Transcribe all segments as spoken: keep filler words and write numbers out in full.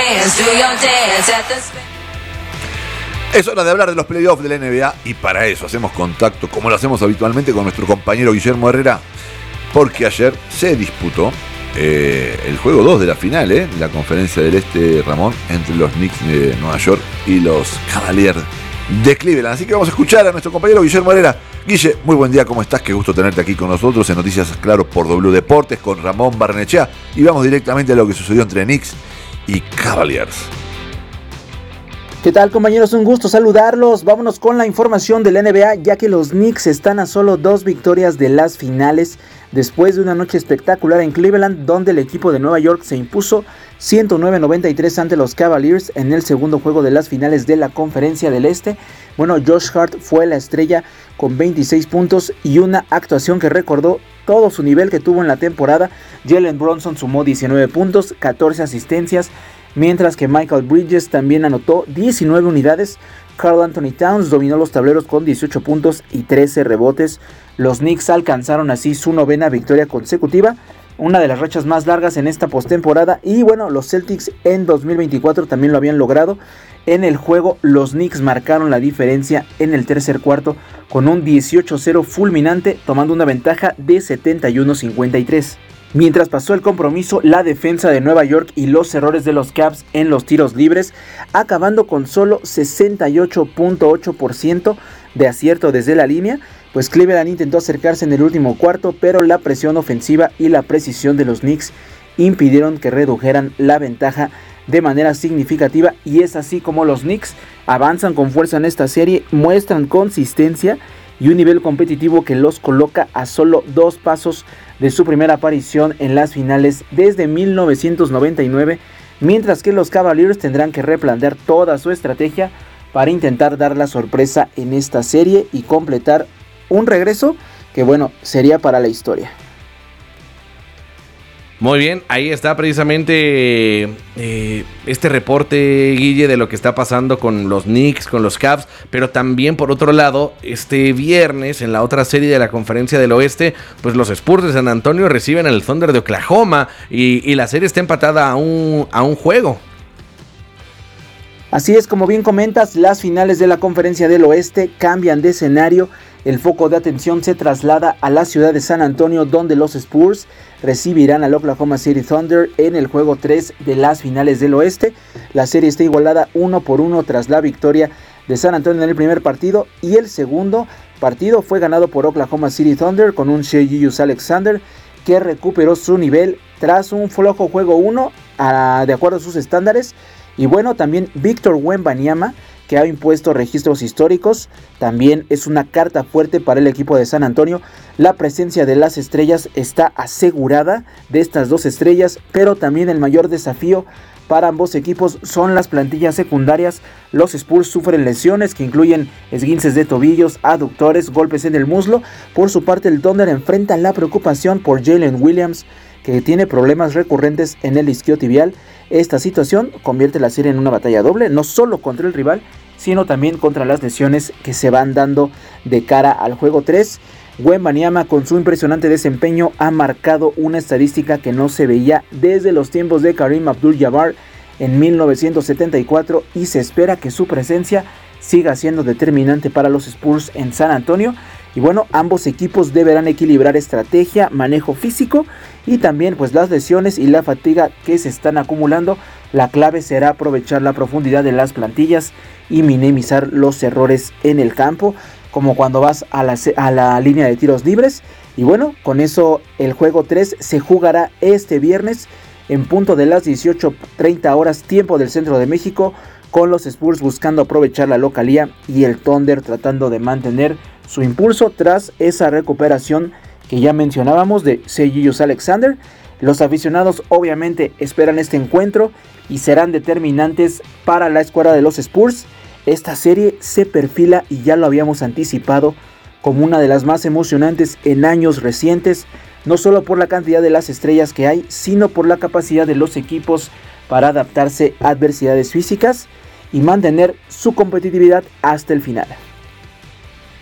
Es hora de hablar de los playoffs de la N B A y para eso hacemos contacto, como lo hacemos habitualmente, con nuestro compañero Guillermo Herrera, porque ayer se disputó eh, el juego dos de la final, eh, la conferencia del Este, Ramón, entre los Knicks de Nueva York y los Cavaliers de Cleveland. Así que vamos a escuchar a nuestro compañero Guillermo Herrera. Guille, muy buen día, ¿cómo estás? Qué gusto tenerte aquí con nosotros en Noticias Claro por W Deportes con Ramón Barnechea. Y vamos directamente a lo que sucedió entre Knicks y Cavaliers. ¿Qué tal, compañeros? Un gusto saludarlos. Vámonos con la información de la N B A, ya que los Knicks están a solo dos victorias de las finales después de una noche espectacular en Cleveland, donde el equipo de Nueva York se impuso ciento nueve a noventa y tres ante los Cavaliers en el segundo juego de las finales de la Conferencia del Este. Bueno, Josh Hart fue la estrella con veintiséis puntos y una actuación que recordó todo su nivel que tuvo en la temporada. Jalen Brunson sumó diecinueve puntos, catorce asistencias, mientras que Michael Bridges también anotó diecinueve unidades. Karl Anthony Towns dominó los tableros con dieciocho puntos y trece rebotes. Los Knicks alcanzaron así su novena victoria consecutiva, una de las rachas más largas en esta postemporada. Y bueno, los Celtics en dos mil veinticuatro también lo habían logrado. En el juego, los Knicks marcaron la diferencia en el tercer cuarto con un dieciocho cero fulminante, tomando una ventaja de setenta y uno a cincuenta y tres. Mientras pasó el compromiso, la defensa de Nueva York y los errores de los Cavs en los tiros libres, acabando con solo sesenta y ocho punto ocho por ciento de acierto desde la línea, pues Cleveland intentó acercarse en el último cuarto, pero la presión ofensiva y la precisión de los Knicks impidieron que redujeran la ventaja de manera significativa, y es así como los Knicks avanzan con fuerza en esta serie, muestran consistencia y un nivel competitivo que los coloca a solo dos pasos de su primera aparición en las finales desde mil novecientos noventa y nueve, mientras que los Cavaliers tendrán que replantear toda su estrategia para intentar dar la sorpresa en esta serie y completar un regreso que, bueno, sería para la historia. Muy bien, ahí está precisamente eh, este reporte, Guille, de lo que está pasando con los Knicks, con los Cavs, pero también por otro lado, este viernes en la otra serie de la Conferencia del Oeste, pues los Spurs de San Antonio reciben al Thunder de Oklahoma y, y la serie está empatada a un, a un juego. Así es, como bien comentas, las finales de la Conferencia del Oeste cambian de escenario. El foco de atención se traslada a la ciudad de San Antonio, donde los Spurs recibirán al Oklahoma City Thunder en el juego tres de las finales del Oeste. La serie está igualada uno por uno tras la victoria de San Antonio en el primer partido, y el segundo partido fue ganado por Oklahoma City Thunder con un Shai Gilgeous-Alexander que recuperó su nivel tras un flojo juego uno de acuerdo a sus estándares. Y bueno, también Victor Wembanyama, que ha impuesto registros históricos, también es una carta fuerte para el equipo de San Antonio. La presencia de las estrellas está asegurada de estas dos estrellas, pero también el mayor desafío para ambos equipos son las plantillas secundarias. Los Spurs sufren lesiones que incluyen esguinces de tobillos, aductores, golpes en el muslo. Por su parte, el Thunder enfrenta la preocupación por Jalen Williams, que tiene problemas recurrentes en el isquiotibial. Esta situación convierte la serie en una batalla doble, no solo contra el rival, sino también contra las lesiones que se van dando de cara al juego tres. Wembanyama, con su impresionante desempeño, ha marcado una estadística que no se veía desde los tiempos de Kareem Abdul-Jabbar en mil novecientos setenta y cuatro, y se espera que su presencia siga siendo determinante para los Spurs en San Antonio. Y bueno, ambos equipos deberán equilibrar estrategia, manejo físico y también pues las lesiones y la fatiga que se están acumulando. La clave será aprovechar la profundidad de las plantillas y minimizar los errores en el campo, como cuando vas a la, a la línea de tiros libres. Y bueno, con eso el juego tres se jugará este viernes en punto de las dieciocho treinta horas tiempo del centro de México, con los Spurs buscando aprovechar la localía y el Thunder tratando de mantener su impulso tras esa recuperación que ya mencionábamos de Shai Gilgeous-Alexander. Los aficionados obviamente esperan este encuentro y serán determinantes para la escuadra de los Spurs. Esta serie se perfila, y ya lo habíamos anticipado, como una de las más emocionantes en años recientes, no solo por la cantidad de las estrellas que hay, sino por la capacidad de los equipos para adaptarse a adversidades físicas y mantener su competitividad hasta el final.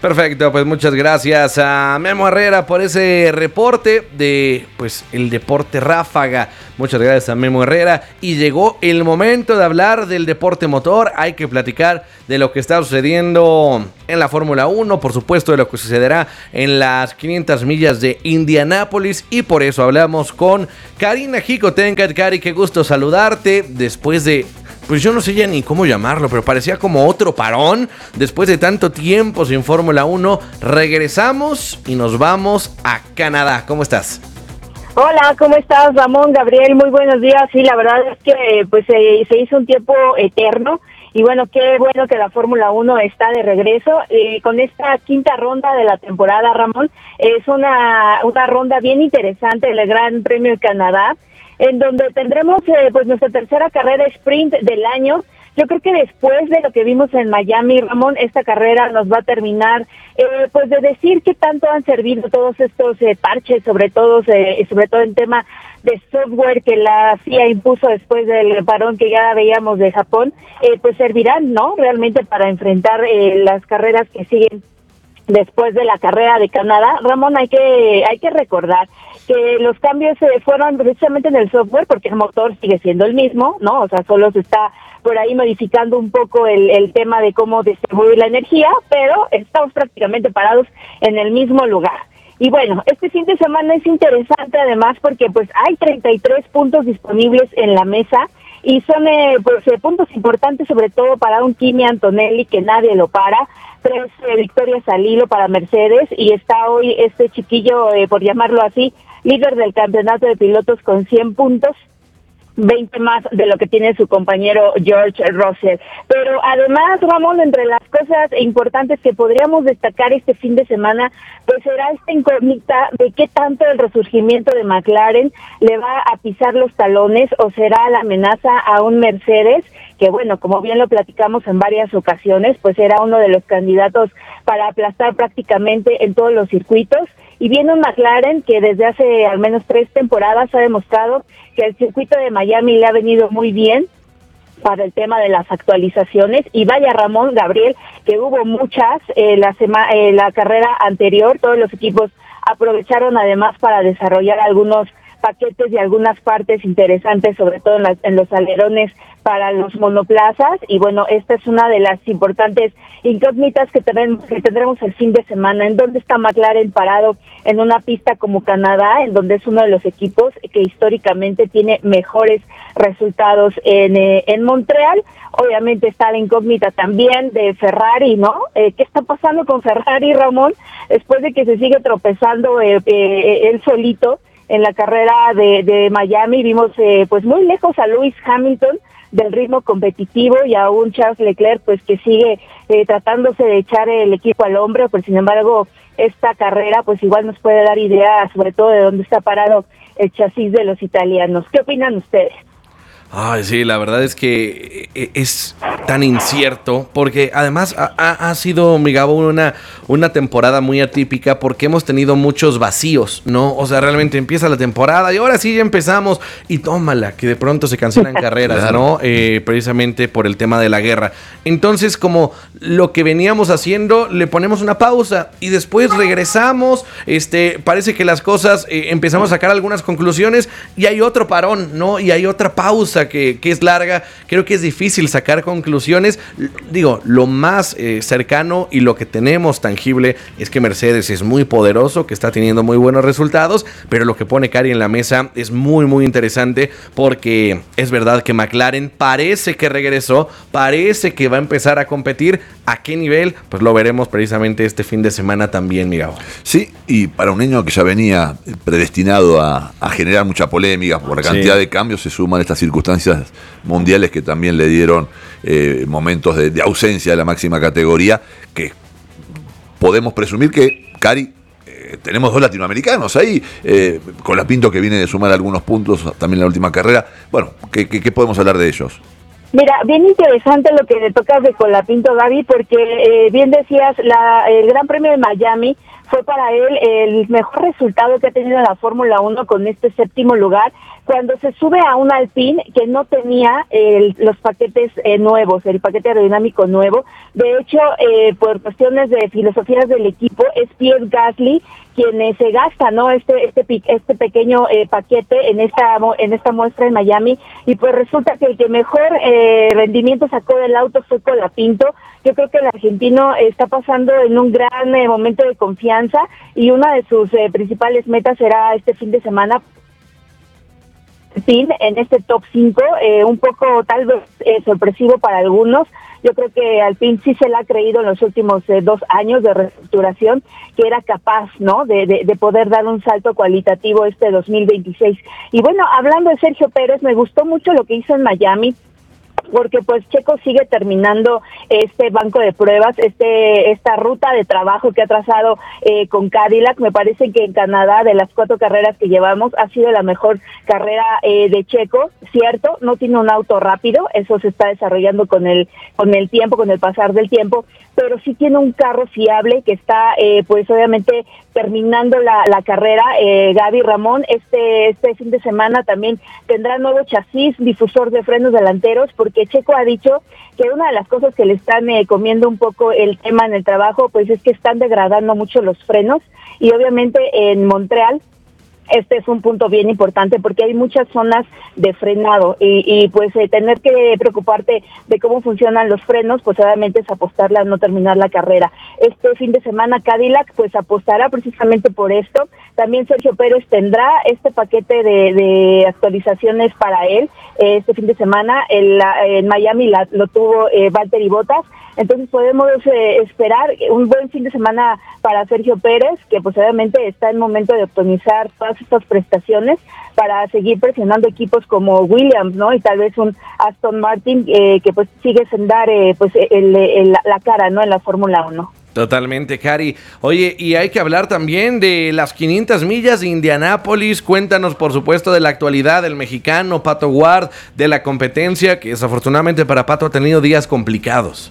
Perfecto, pues muchas gracias a Memo Herrera por ese reporte de pues el deporte ráfaga. Muchas gracias a Memo Herrera. Y llegó el momento de hablar del deporte motor. Hay que platicar de lo que está sucediendo en la Fórmula uno, por supuesto de lo que sucederá en las quinientas millas de Indianápolis. Y por eso hablamos con Karina Jicotencat. Cari, qué gusto saludarte después de... Pues yo no sé ya ni cómo llamarlo, pero parecía como otro parón. Después de tanto tiempo sin Fórmula uno, regresamos y nos vamos a Canadá. ¿Cómo estás? Hola, ¿cómo estás, Ramón, Gabriel? Muy buenos días. Sí, la verdad es que pues eh, se hizo un tiempo eterno. Y bueno, qué bueno que la Fórmula uno está de regreso. Eh, con esta quinta ronda de la temporada, Ramón, es una, una ronda bien interesante del Gran Premio de Canadá, en donde tendremos eh, pues nuestra tercera carrera sprint del año. Yo creo que después de lo que vimos en Miami, Ramón, esta carrera nos va a terminar eh, pues de decir qué tanto han servido todos estos eh, parches, sobre todo eh, sobre todo en tema de software que la F I A impuso después del parón que ya veíamos de Japón, eh, pues servirán, ¿no? Realmente para enfrentar eh, las carreras que siguen después de la carrera de Canadá. Ramón, hay que hay que recordar que los cambios eh, fueron precisamente en el software, porque el motor sigue siendo el mismo, ¿no? O sea, solo se está por ahí modificando un poco el, el tema de cómo distribuir la energía, pero estamos prácticamente parados en el mismo lugar. Y bueno, este fin de semana es interesante además porque pues hay treinta y tres puntos disponibles en la mesa y son eh, pues eh, puntos importantes, sobre todo para un Kimi Antonelli que nadie lo para. Tres eh, victorias al hilo para Mercedes y está hoy este chiquillo, eh, por llamarlo así, líder del campeonato de pilotos con cien puntos, veinte más de lo que tiene su compañero George Russell. Pero además, Ramón, entre las cosas importantes que podríamos destacar este fin de semana, pues será esta incógnita de qué tanto el resurgimiento de McLaren le va a pisar los talones o será la amenaza a un Mercedes, que bueno, como bien lo platicamos en varias ocasiones, pues era uno de los candidatos para aplastar prácticamente en todos los circuitos. Y viene un McLaren que desde hace al menos tres temporadas ha demostrado que el circuito de Miami le ha venido muy bien para el tema de las actualizaciones. Y vaya, Ramón, Gabriel, que hubo muchas eh, la, sema- eh, la carrera anterior. Todos los equipos aprovecharon además para desarrollar algunos paquetes y algunas partes interesantes, sobre todo en, la, en los alerones para los monoplazas. Y bueno, esta es una de las importantes incógnitas que tendremos, que tendremos el fin de semana. ¿En dónde está McLaren parado en una pista como Canadá, en donde es uno de los equipos que históricamente tiene mejores resultados en, eh, en Montreal? Obviamente está la incógnita también de Ferrari, ¿no? Eh, ¿Qué está pasando con Ferrari, Ramón? Después de que se sigue tropezando eh, eh, él solito en la carrera de, de Miami, vimos eh, pues muy lejos a Lewis Hamilton del ritmo competitivo y a un Charles Leclerc pues que sigue eh, tratándose de echar el equipo al hombro, pero sin embargo esta carrera pues igual nos puede dar idea sobre todo de dónde está parado el chasis de los italianos. ¿Qué opinan ustedes? Ay, sí, la verdad es que es tan incierto, porque además ha, ha sido, mi Gabo, una, una temporada muy atípica, porque hemos tenido muchos vacíos, ¿no? O sea, realmente empieza la temporada y ahora sí ya empezamos y tómala, que de pronto se cancelan carreras, claro. ¿no? Eh, precisamente por el tema de la guerra. Entonces, como lo que veníamos haciendo, le ponemos una pausa y después regresamos, este, parece que las cosas, eh, empezamos a sacar algunas conclusiones y hay otro parón, ¿no? Y hay otra pausa Que, que es larga. Creo que es difícil sacar conclusiones. Digo, lo más eh, cercano y lo que tenemos tangible es que Mercedes es muy poderoso, que está teniendo muy buenos resultados, pero lo que pone Cari en la mesa es muy muy interesante, porque es verdad que McLaren parece que regresó, parece que va a empezar a competir. ¿A qué nivel? Pues lo veremos precisamente este fin de semana también, mi Gabo. Sí, y para un año que ya venía predestinado a, a generar mucha polémica por la cantidad sí. de cambios, se suman estas circunstancias mundiales que también le dieron eh, momentos de, de ausencia de la máxima categoría, que podemos presumir que, Cari, eh, tenemos dos latinoamericanos ahí, eh, con la Pinto que viene de sumar algunos puntos también en la última carrera. Bueno, ¿qué, qué, qué podemos hablar de ellos? Mira, bien interesante lo que le tocas de Colapinto, Gaby, porque eh, bien decías, la, el Gran Premio de Miami fue para él el mejor resultado que ha tenido en la Fórmula uno con este séptimo lugar. cuando se sube a un Alpine que no tenía el, los paquetes eh, nuevos, el paquete aerodinámico nuevo. De hecho, eh, por cuestiones de filosofías del equipo, es Pierre Gasly quien eh, se gasta, ¿no? Este este este pequeño eh, paquete en esta en esta muestra en Miami, y pues resulta que el que mejor eh, rendimiento sacó del auto fue Colapinto. Yo creo que el argentino está pasando en un gran eh, momento de confianza, y una de sus eh, principales metas será este fin de semana en este top cinco, eh, un poco tal vez eh, sorpresivo para algunos. Yo creo que Alpine sí se la ha creído en los últimos eh, dos años de reestructuración, que era capaz, ¿no?, de, de, de poder dar un salto cualitativo este dos mil veintiséis. Y bueno, hablando de Sergio Pérez, me gustó mucho lo que hizo en Miami, porque pues Checo sigue terminando este banco de pruebas, este esta ruta de trabajo que ha trazado eh, con Cadillac. Me parece que en Canadá, de las cuatro carreras que llevamos, ha sido la mejor carrera eh, de Checo. Cierto, no tiene un auto rápido, eso se está desarrollando con el con el tiempo, con el pasar del tiempo, pero sí tiene un carro fiable que está eh, pues obviamente terminando la, la carrera. eh, Gaby, Ramón, este este fin de semana también tendrá nuevo chasis, difusor de frenos delanteros, porque que Checo ha dicho que una de las cosas que le están eh, comiendo un poco el tema en el trabajo, pues es que están degradando mucho los frenos, y obviamente en Montreal este es un punto bien importante porque hay muchas zonas de frenado, y, y pues eh, tener que preocuparte de cómo funcionan los frenos, pues obviamente es apostarle a no terminar la carrera. Este fin de semana Cadillac pues apostará precisamente por esto. También Sergio Pérez tendrá este paquete de, de actualizaciones para él eh, este fin de semana. En, la, en Miami la, lo tuvo eh, Valtteri Bottas. Entonces podemos eh, esperar un buen fin de semana para Sergio Pérez, que pues obviamente está en momento de optimizar todas estas prestaciones para seguir presionando equipos como Williams, ¿no? Y tal vez un Aston Martin eh, que pues sigue sin dar eh, pues el, el, la cara, ¿no?, en la Fórmula uno. Totalmente, Cari. Oye, y hay que hablar también de las quinientas millas de Indianápolis. Cuéntanos, por supuesto, de la actualidad del mexicano Pato Ward, de la competencia, que desafortunadamente para Pato ha tenido días complicados.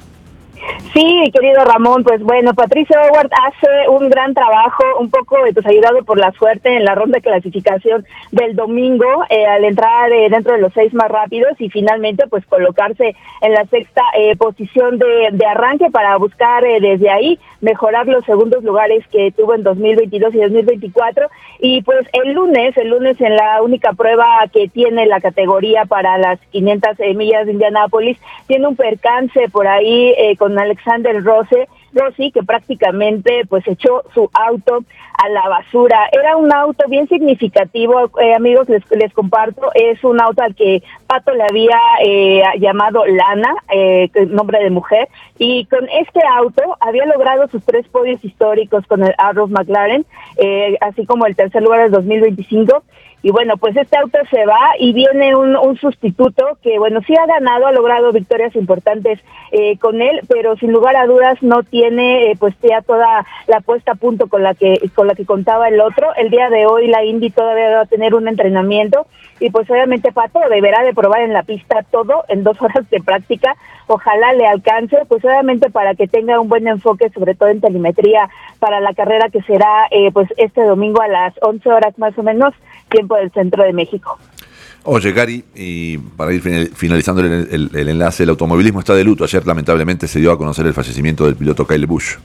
Sí, querido Ramón, pues bueno, Patricio Howard hace un gran trabajo, un poco pues ayudado por la suerte en la ronda de clasificación del domingo, eh, al entrar eh, dentro de los seis más rápidos y finalmente pues colocarse en la sexta eh, posición de, de arranque para buscar eh, desde ahí mejorar los segundos lugares que tuvo en dos mil veintidós y dos mil veinticuatro. Y pues el lunes, el lunes en la única prueba que tiene la categoría para las quinientas eh, millas de Indianápolis, tiene un percance por ahí eh, con Alexander Rossi, Rossi, que prácticamente pues echó su auto a la basura. Era un auto bien significativo, eh, amigos, les, les comparto, es un auto al que Pato le había eh, llamado Lana, eh, nombre de mujer, y con este auto había logrado sus tres podios históricos con el Arrow McLaren, eh, así como el tercer lugar del dos mil veinticinco. Y bueno, pues este auto se va y viene un, un sustituto que, bueno, sí ha ganado, ha logrado victorias importantes eh, con él, pero sin lugar a dudas no tiene eh, pues ya toda la puesta a punto con la que con la que contaba el otro. El día de hoy la Indy todavía va a tener un entrenamiento y pues obviamente Pato deberá de probar en la pista todo en dos horas de práctica. Ojalá le alcance, pues obviamente para que tenga un buen enfoque, sobre todo en telemetría, para la carrera que será eh, pues este domingo a las once horas más o menos, tiempo del centro de México. Oye, Gary, y para ir finalizando el, el, el enlace, el automovilismo está de luto. Ayer lamentablemente se dio a conocer el fallecimiento del piloto Kyle Busch.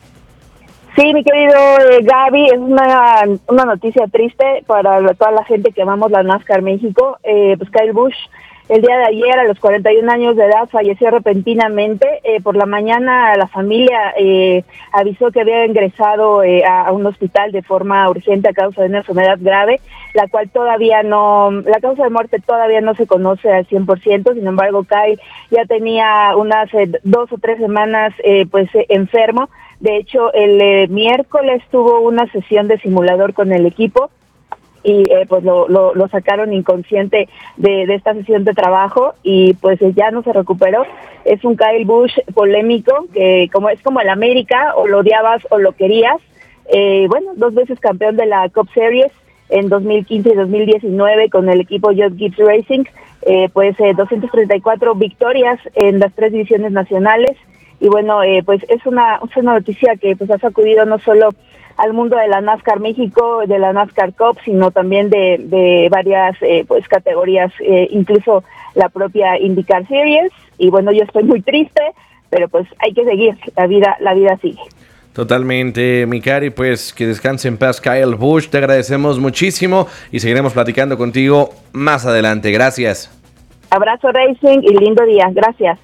Sí, mi querido eh, Gaby, es una, una noticia triste para toda la gente que amamos la NASCAR México. Eh, pues Kyle Busch, el día de ayer, a los cuarenta y un años de edad, falleció repentinamente. Eh, por la mañana la familia eh, avisó que había ingresado eh, a, a un hospital de forma urgente a causa de una enfermedad grave, la cual todavía no, la causa de muerte todavía no se conoce al cien por ciento. Sin embargo, Kyle ya tenía unas eh, dos o tres semanas eh, pues eh, enfermo. De hecho, el eh, miércoles tuvo una sesión de simulador con el equipo y eh, pues lo, lo, lo sacaron inconsciente de, de esta sesión de trabajo y pues ya no se recuperó. Es un Kyle Busch polémico, que como es como el América, o lo odiabas o lo querías. Eh, bueno, dos veces campeón de la Cup Series en dos mil quince y dos mil diecinueve con el equipo Joe Gibbs Racing, eh, pues eh, doscientas treinta y cuatro victorias en las tres divisiones nacionales. Y bueno, eh, pues es una, es una noticia que pues ha sacudido no solo al mundo de la NASCAR México, de la NASCAR Cup, sino también de, de varias eh, pues categorías, eh, incluso la propia IndyCar Series. Y bueno, yo estoy muy triste, pero pues hay que seguir, la vida, la vida sigue. Totalmente, mi Cari, pues que descanse en paz Kyle Busch, te agradecemos muchísimo y seguiremos platicando contigo más adelante. Gracias. Abrazo Racing y lindo día, gracias.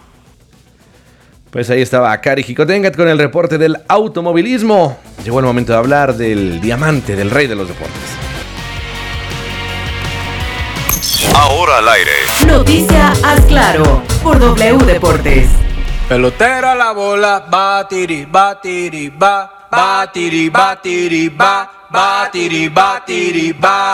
Pues ahí estaba Cari Jicotengat con el reporte del automovilismo. Llegó el momento de hablar del diamante, del rey de los deportes. Ahora al aire. Noticia Haz Claro por W Deportes. Pelotera la bola, batiri, batiri, ba, batiri, batiri, ba, batiri, batiri,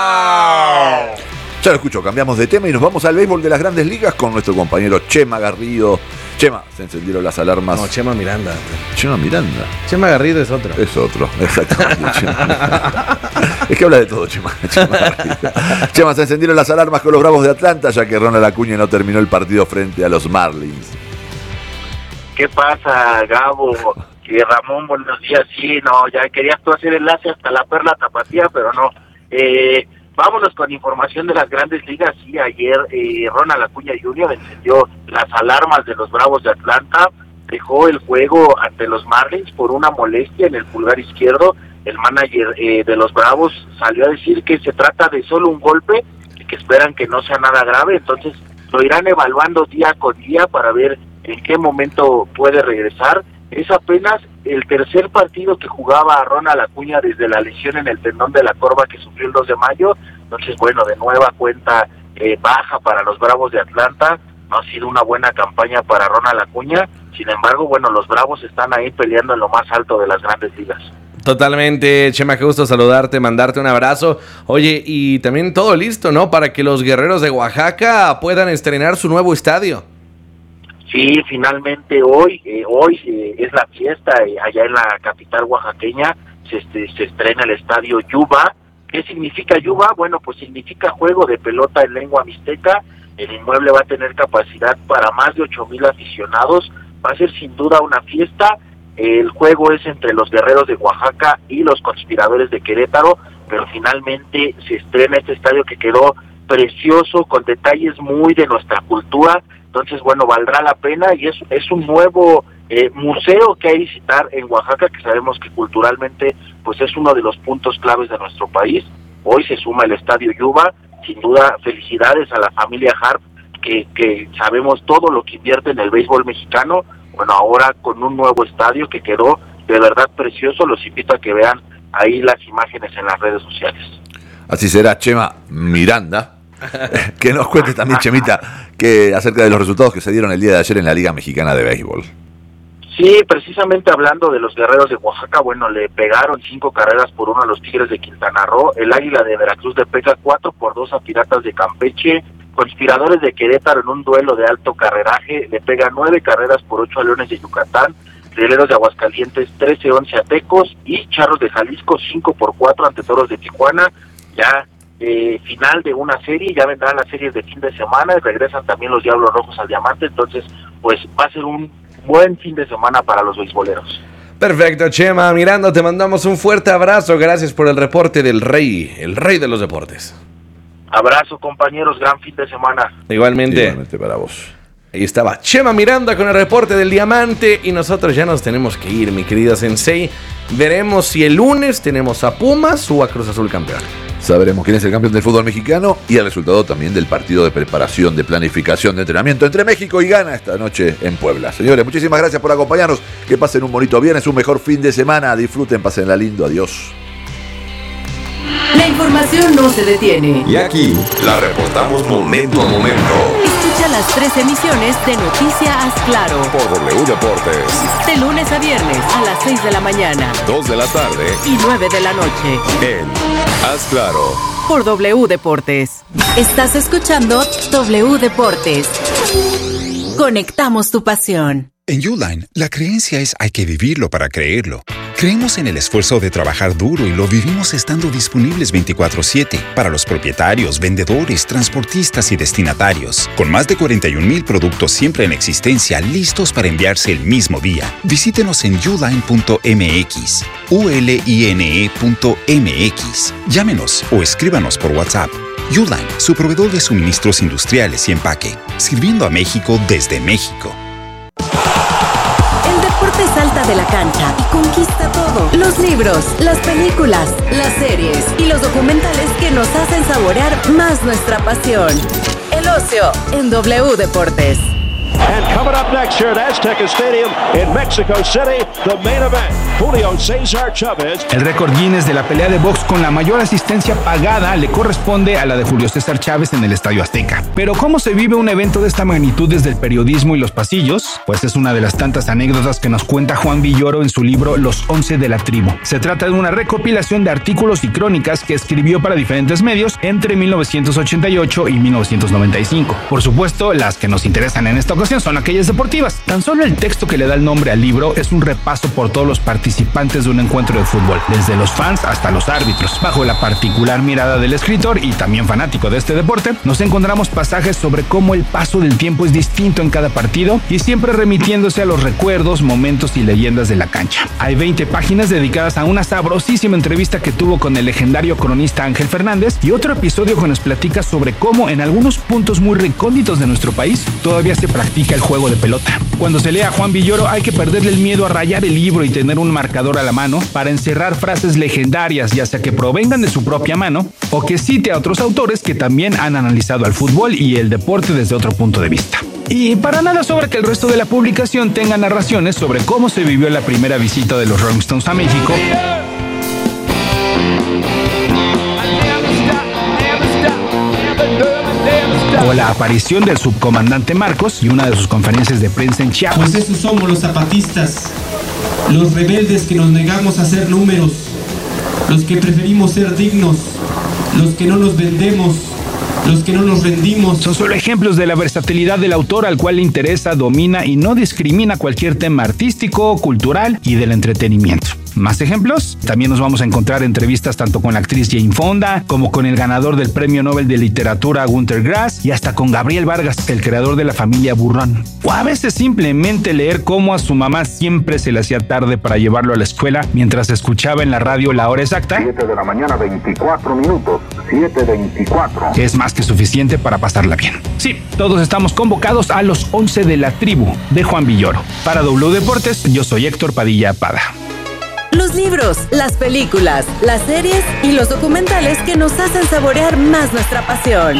ba. Ya lo escucho, cambiamos de tema y nos vamos al béisbol de las Grandes Ligas con nuestro compañero Chema Garrido. Chema, se encendieron las alarmas. No, Chema Miranda. Chema Miranda. Chema Garrido es otro. Es otro, exactamente. Chema. Es que habla de todo, Chema. Chema Garrido. Chema, se encendieron las alarmas con los Bravos de Atlanta, ya que Ronald Acuña no terminó el partido frente a los Marlins. ¿Qué pasa, Gabo? Que Ramón, buenos días. Sí, no, ya querías tú hacer enlace hasta la Perla Tapatía, pero no. Eh, vámonos con información de las Grandes Ligas. Sí, ayer eh, Ronald Acuña junior encendió las alarmas de los Bravos de Atlanta, dejó el juego ante los Marlins por una molestia en el pulgar izquierdo. El manager eh, de los Bravos salió a decir que se trata de solo un golpe y que esperan que no sea nada grave, entonces lo irán evaluando día con día para ver en qué momento puede regresar. Es apenas el tercer partido que jugaba Ronald Acuña desde la lesión en el tendón de la corva que sufrió el dos de mayo, entonces bueno, de nueva cuenta eh, baja para los Bravos de Atlanta. No ha sido una buena campaña para Ronald Acuña, sin embargo, bueno, los Bravos están ahí peleando en lo más alto de las Grandes Ligas. Totalmente, Chema, qué gusto saludarte, mandarte un abrazo. Oye, y también todo listo, ¿no? Para que los Guerreros de Oaxaca puedan estrenar su nuevo estadio. Sí, finalmente hoy, eh, hoy eh, es la fiesta eh, allá en la capital oaxaqueña, se, este, se estrena el estadio Yuba. ¿Qué significa Yuba? Bueno, pues significa juego de pelota en lengua mixteca. El inmueble va a tener capacidad para más de ocho mil aficionados, va a ser sin duda una fiesta. El juego es entre los Guerreros de Oaxaca y los Conspiradores de Querétaro, pero finalmente se estrena este estadio que quedó precioso, con detalles muy de nuestra cultura. Entonces, bueno, valdrá la pena y es, es un nuevo eh, museo que hay que visitar en Oaxaca, que sabemos que culturalmente pues es uno de los puntos claves de nuestro país. Hoy se suma el Estadio Yuba, sin duda felicidades a la familia Harp, que, que sabemos todo lo que invierte en el béisbol mexicano. Bueno, ahora con un nuevo estadio que quedó de verdad precioso, los invito a que vean ahí las imágenes en las redes sociales. Así será, Chema Miranda. Que nos cuentes también, Chemita, que acerca de los resultados que se dieron el día de ayer en la Liga Mexicana de Béisbol. Sí, precisamente hablando de los Guerreros de Oaxaca, bueno, le pegaron cinco carreras por uno a los Tigres de Quintana Roo. El Águila de Veracruz le pega cuatro por dos a Piratas de Campeche. Conspiradores de Querétaro en un duelo de alto carreraje le pega nueve carreras por ocho a Leones de Yucatán. Rieleros de Aguascalientes trece once a Tecos y Charros de Jalisco cinco por cuatro ante Toros de Tijuana. Ya eh, final de una serie, ya vendrán las series de fin de semana y regresan también los Diablos Rojos al Diamante, entonces pues va a ser un buen fin de semana para los beisboleros. Perfecto, Chema Miranda, te mandamos un fuerte abrazo, gracias por el reporte del rey, el rey de los deportes. Abrazo, compañeros, gran fin de semana. Igualmente. Igualmente para vos. Ahí estaba Chema Miranda con el reporte del Diamante y nosotros ya nos tenemos que ir, mi querido Sensei. Veremos si el lunes tenemos a Pumas o a Cruz Azul campeón. Sabremos quién es el campeón del fútbol mexicano y el resultado también del partido de preparación, de planificación, de entrenamiento entre México y Ghana esta noche en Puebla. Señores, muchísimas gracias por acompañarnos. Que pasen un bonito viernes, un mejor fin de semana. Disfruten, pásenla lindo. Adiós. La información no se detiene. Y aquí la reportamos momento a momento. Escucha las tres emisiones de Noticia Haz Claro Por W Deportes. de lunes a viernes a las seis de la mañana dos de la tarde. y nueve de la noche En Haz Claro. por W Deportes. Estás escuchando W Deportes. Conectamos tu pasión. En Uline, la creencia es hay que vivirlo para creerlo. Creemos en el esfuerzo de trabajar duro y lo vivimos estando disponibles veinticuatro siete para los propietarios, vendedores, transportistas y destinatarios. Con más de cuarenta y un mil productos siempre en existencia, listos para enviarse el mismo día. Visítenos en uline punto m x, u l i n e punto m x. Llámenos o escríbanos por WhatsApp. Uline, su proveedor de suministros industriales y empaque, sirviendo a México desde México. El deporte salta de la cancha y conquista todo. Los libros, las películas, las series y los documentales que nos hacen saborear más nuestra pasión. El ocio en W Deportes. And coming up next here at Azteca Stadium in Mexico City, the main event, Julio César Chávez. El récord Guinness de la pelea de box con la mayor asistencia pagada le corresponde a la de Julio César Chávez en el Estadio Azteca. Pero ¿cómo se vive un evento de esta magnitud desde el periodismo y los pasillos? Pues es una de las tantas anécdotas que nos cuenta Juan Villoro en su libro Los Once de la Tribu. Se trata de una recopilación de artículos y crónicas que escribió para diferentes medios entre mil novecientos ochenta y ocho y mil novecientos noventa y cinco. Por supuesto, las que nos interesan en esta ocasión son aquellas deportivas. Tan solo el texto que le da el nombre al libro es un repaso por todos los participantes de un encuentro de fútbol, desde los fans hasta los árbitros. Bajo la particular mirada del escritor y también fanático de este deporte, nos encontramos pasajes sobre cómo el paso del tiempo es distinto en cada partido y siempre remitiéndose a los recuerdos, momentos y leyendas de la cancha. Hay veinte páginas dedicadas a una sabrosísima entrevista que tuvo con el legendario cronista Ángel Fernández y otro episodio que nos platica sobre cómo en algunos puntos muy recónditos de nuestro país todavía se practica el juego de pelota. Cuando se lea a Juan Villoro hay que perderle el miedo a rayar el libro y tener un marcador a la mano para encerrar frases legendarias, ya sea que provengan de su propia mano o que cite a otros autores que también han analizado al fútbol y el deporte desde otro punto de vista. Y para nada sobra que el resto de la publicación tenga narraciones sobre cómo se vivió la primera visita de los Rolling Stones a México, o la aparición del subcomandante Marcos y una de sus conferencias de prensa en Chiapas. Pues esos somos los zapatistas, los rebeldes que nos negamos a hacer números, los que preferimos ser dignos, los que no nos vendemos, los que no nos rendimos. Son solo ejemplos de la versatilidad del autor, al cual le interesa, domina y no discrimina cualquier tema artístico, cultural y del entretenimiento. ¿Más ejemplos? También nos vamos a encontrar entrevistas tanto con la actriz Jane Fonda, como con el ganador del Premio Nobel de Literatura Günter Grass, y hasta con Gabriel Vargas, el creador de la familia Burrón. O a veces simplemente leer cómo a su mamá siempre se le hacía tarde para llevarlo a la escuela mientras escuchaba en la radio la hora exacta. siete de la mañana, veinticuatro minutos. siete veinticuatro. Que es más que suficiente para pasarla bien. Sí, todos estamos convocados a los once de la tribu de Juan Villoro. Para W Deportes, yo soy Héctor Padilla Pada. Los libros, las películas, las series y los documentales que nos hacen saborear más nuestra pasión.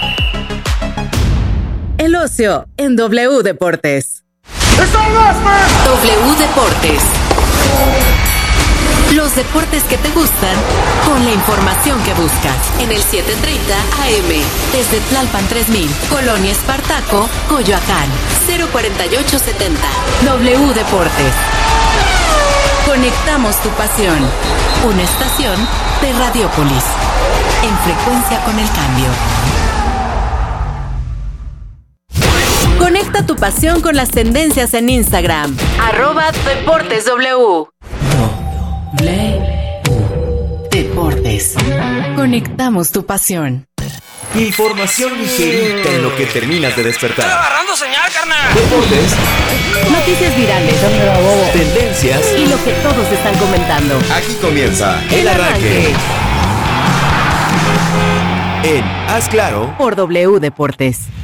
El ocio en W Deportes. W Deportes. Los deportes que te gustan con la información que buscas. En el siete treinta A M. Desde Tlalpan tres mil. Colonia Espartaco, Coyoacán. cero cuarenta y ocho setenta. W Deportes. Conectamos tu pasión. Una estación de Radiópolis. En frecuencia con el cambio. Conecta tu pasión con las tendencias en Instagram. Arroba Deportes W. Deportes. Conectamos tu pasión. Información ligerita en lo que terminas de despertar. ¡Estoy agarrando señal, carnal! Deportes. Noticias virales. Tendencias. Y lo que todos están comentando. Aquí comienza El, el arranque. arranque. En Haz Claro. Por W Deportes.